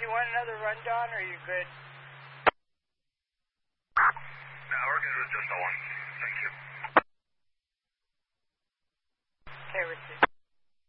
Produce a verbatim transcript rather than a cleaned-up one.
want another rundown, or are you good? No, we're good with just the one. Thank you.